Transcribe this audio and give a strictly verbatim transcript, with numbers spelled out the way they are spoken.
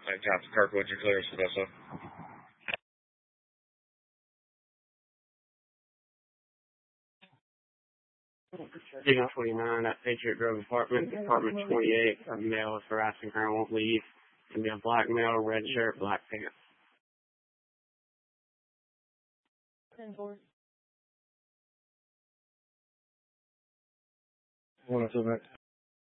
Captain Kirkwood, you're clear, Sodessa. Signal twenty-nine at Patriot Grove Apartment, Apartment twenty-eight. A male is harassing her and won't leave. It's going to be a black male, red shirt, black pants. ten four. One, two,